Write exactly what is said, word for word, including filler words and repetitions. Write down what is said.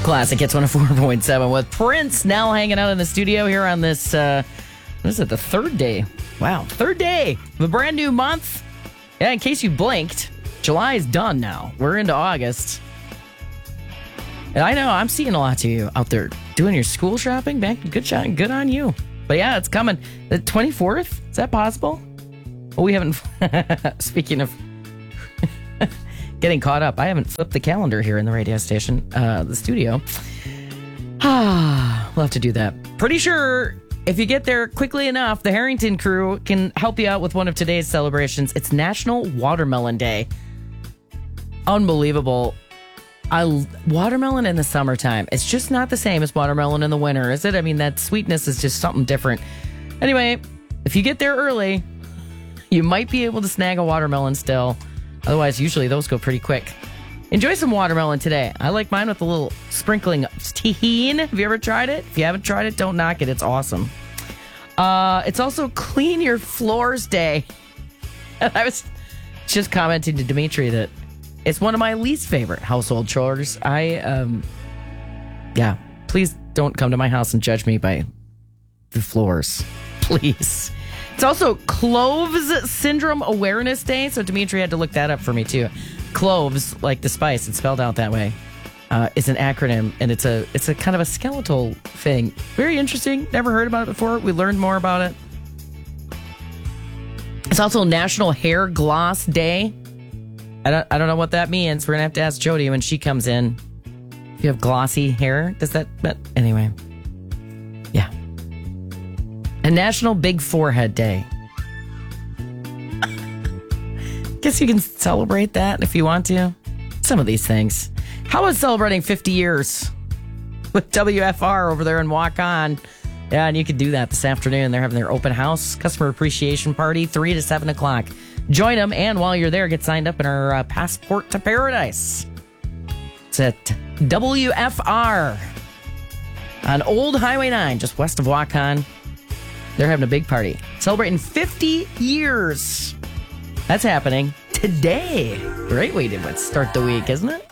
Classic Hits one oh four point seven with Prince now hanging out in the studio here on this, uh, what is it, the third day? Wow, third day of a brand new month. Yeah, in case you blinked, July is done now. We're into August. And I know, I'm seeing a lot of you out there doing your school shopping. Back, good shot, good on you. But yeah, it's coming. The twenty-fourth, is that possible? Well, we haven't, speaking of getting caught up, I haven't flipped the calendar here in the radio station, uh, the studio. Ah, we'll have to do that. Pretty sure if you get there quickly enough, the Harrington crew can help you out with one of today's celebrations. It's National Watermelon Day. Unbelievable. I, watermelon in the summertime. It's just not the same as watermelon in the winter, is it? I mean, that sweetness is just something different. Anyway, if you get there early, you might be able to snag a watermelon still. Otherwise, usually those go pretty quick. Enjoy some watermelon today. I like mine with a little sprinkling of tahini. Have you ever tried it? If you haven't tried it, don't knock it. It's awesome. Uh, it's also Clean Your Floors Day. And I was just commenting to Dimitri that it's one of my least favorite household chores. I, um, yeah, please don't come to my house and judge me by the floors. Please. It's also Cloves Syndrome Awareness Day, so Dimitri had to look that up for me too. Cloves, like the spice, it's spelled out that way. Uh, it's an acronym, and it's a it's a kind of a skeletal thing. Very interesting. Never heard about it before. We learned more about it. It's also National Hair Gloss Day. I don't I don't know what that means. We're gonna have to ask Jody when she comes in. If you have glossy hair, does that? But anyway, yeah. A National Big Forehead Day. Guess you can celebrate that if you want to. Some of these things. How about celebrating fifty years with W F R over there in Walk On? Yeah, and you can do that this afternoon. They're having their open house customer appreciation party, three to seven o'clock. Join them, and while you're there, get signed up in our uh, Passport to Paradise. It's at W F R on Old Highway nine, just west of Waukon. They're having a big party, celebrating fifty years. That's happening today. Great way to start the week, isn't it?